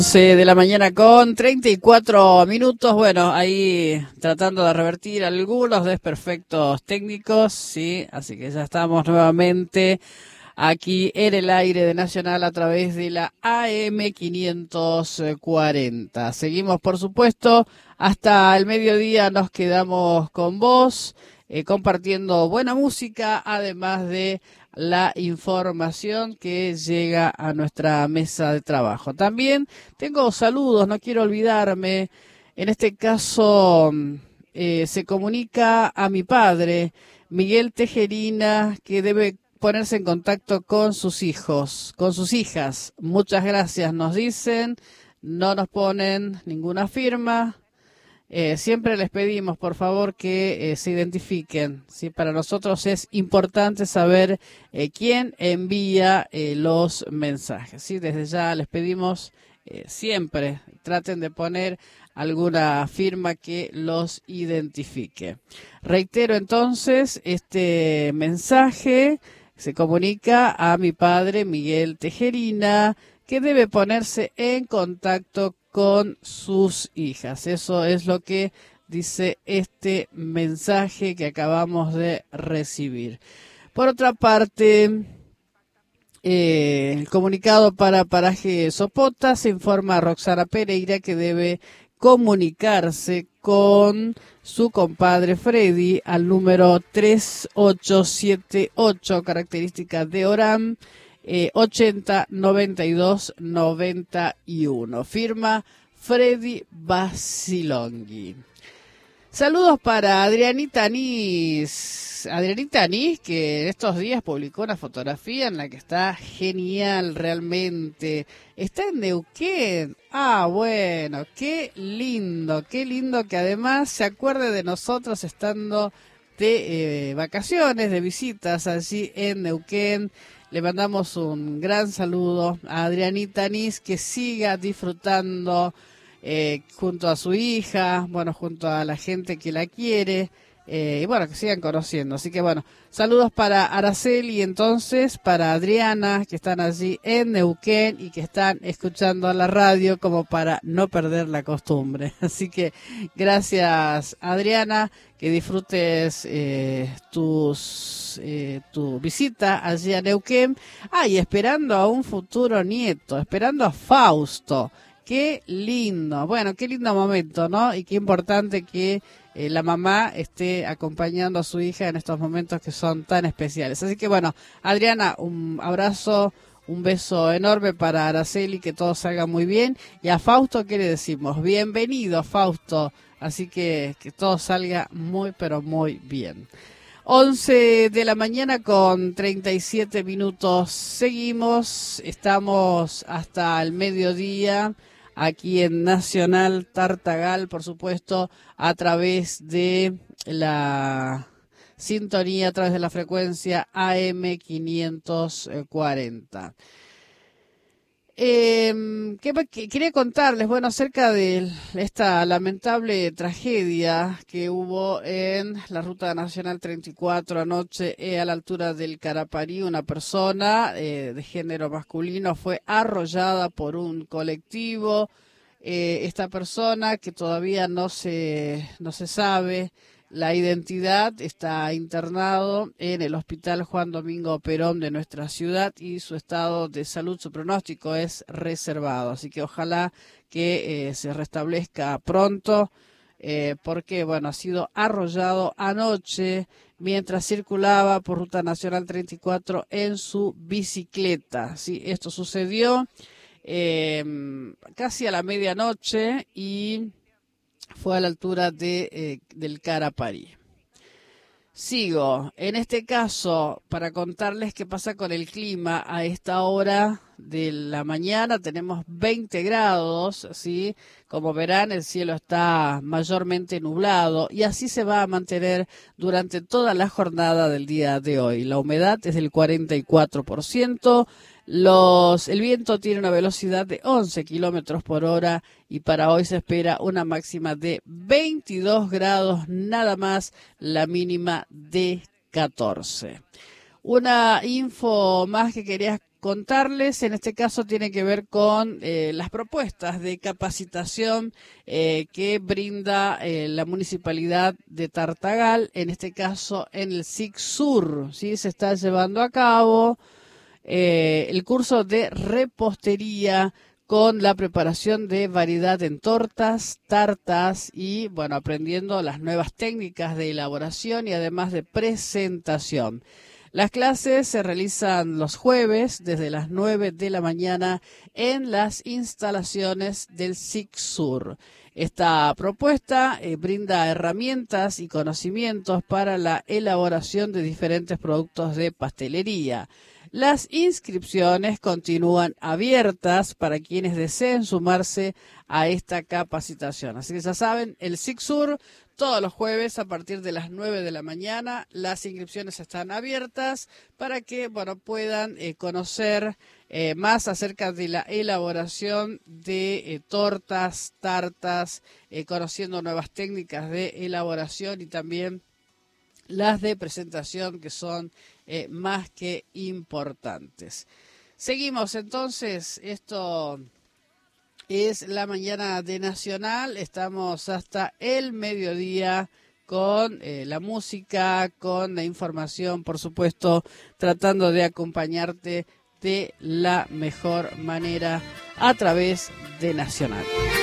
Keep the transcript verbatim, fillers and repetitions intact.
once de la mañana con treinta y cuatro minutos, bueno, ahí tratando de revertir algunos desperfectos técnicos, sí, así que ya estamos nuevamente aquí en el aire de Nacional a través de la A M quinientos cuarenta. Seguimos, por supuesto, hasta el mediodía nos quedamos con vos, eh, compartiendo buena música, además de la información que llega a nuestra mesa de trabajo. También tengo saludos, no quiero olvidarme. En este caso eh, se comunica a mi padre, Miguel Tejerina, que debe ponerse en contacto con sus hijos, con sus hijas. Muchas gracias, nos dicen, no nos ponen ninguna firma. Eh, siempre les pedimos, por favor, que eh, se identifiquen. ¿Sí? Para nosotros es importante saber eh, quién envía eh, los mensajes. ¿Sí? Desde ya les pedimos eh, siempre traten de poner alguna firma que los identifique. Reitero entonces, este mensaje se comunica a mi padre Miguel Tejerina, que debe ponerse en contacto con sus hijas. Eso es lo que dice este mensaje que acabamos de recibir. Por otra parte, eh, el comunicado para Paraje Sopota se informa a Roxana Pereira que debe comunicarse con su compadre Freddy al número tres ocho siete ocho, características de Oram, Eh, ochenta noventa y dos noventa y uno. Firma Freddy Basilonghi. Saludos para Adrianita Anís. Adrianita Anís, que en estos días publicó una fotografía en la que está genial realmente. Está en Neuquén. Ah, bueno, qué lindo, qué lindo que además se acuerde de nosotros estando de eh, vacaciones, de visitas allí en Neuquén. Le mandamos un gran saludo a Adrianita Anís, que siga disfrutando eh, junto a su hija, bueno, junto a la gente que la quiere, eh, y bueno, que sigan conociendo. Así que bueno, saludos para Araceli, entonces, para Adriana, que están allí en Neuquén y que están escuchando la radio como para no perder la costumbre. Así que gracias, Adriana, que disfrutes eh, tus eh, tu visita allí a Neuquén. Ah, y esperando a un futuro nieto, esperando a Fausto. Qué lindo, bueno, qué lindo momento, ¿no? Y qué importante que eh, la mamá esté acompañando a su hija en estos momentos que son tan especiales. Así que bueno, Adriana, un abrazo, un beso enorme para Araceli, que todo salga muy bien. Y a Fausto, ¿qué le decimos? Bienvenido, Fausto. Así que que todo salga muy, pero muy bien. once de la mañana con treinta y siete minutos. Seguimos, estamos hasta el mediodía aquí en Nacional Tartagal, por supuesto, a través de la sintonía, a través de la frecuencia A M quinientos cuarenta. Eh, ¿qué, qué, quería contarles, bueno, acerca de esta lamentable tragedia que hubo en la Ruta Nacional treinta y cuatro anoche eh, a la altura del Caraparí. Una persona eh, de género masculino fue arrollada por un colectivo. Eh, esta persona, que todavía no se, no se sabe la identidad, está internado en el Hospital Juan Domingo Perón de nuestra ciudad y su estado de salud, su pronóstico es reservado. Así que ojalá que eh, se restablezca pronto, eh, porque bueno, ha sido arrollado anoche mientras circulaba por Ruta Nacional treinta y cuatro en su bicicleta. Sí, esto sucedió eh, casi a la medianoche y fue a la altura de, eh, del Caraparí. Sigo. En este caso, para contarles qué pasa con el clima a esta hora de la mañana, tenemos veinte grados, ¿sí? Como verán, el cielo está mayormente nublado y así se va a mantener durante toda la jornada del día de hoy. La humedad es del cuarenta y cuatro por ciento. Los, el viento tiene una velocidad de once kilómetros por hora y para hoy se espera una máxima de veintidós grados, nada más, la mínima de catorce. Una info más que quería contarles, en este caso tiene que ver con eh, las propuestas de capacitación eh, que brinda eh, la Municipalidad de Tartagal, en este caso en el S I C Sur, ¿sí? Se está llevando a cabo eh, el curso de repostería con la preparación de variedad en tortas, tartas y, bueno, aprendiendo las nuevas técnicas de elaboración y además de presentación. Las clases se realizan los jueves desde las nueve de la mañana en las instalaciones del S I C Sur. Esta propuesta eh, brinda herramientas y conocimientos para la elaboración de diferentes productos de pastelería. Las inscripciones continúan abiertas para quienes deseen sumarse a esta capacitación. Así que ya saben, el S I C Sur, todos los jueves a partir de las nueve de la mañana, las inscripciones están abiertas para que, bueno, puedan eh, conocer eh, más acerca de la elaboración de eh, tortas, tartas, eh, conociendo nuevas técnicas de elaboración y también las de presentación, que son eh, más que importantes. Seguimos entonces, esto es la mañana de Nacional, estamos hasta el mediodía con eh, la música, con la información, por supuesto, tratando de acompañarte de la mejor manera a través de Nacional.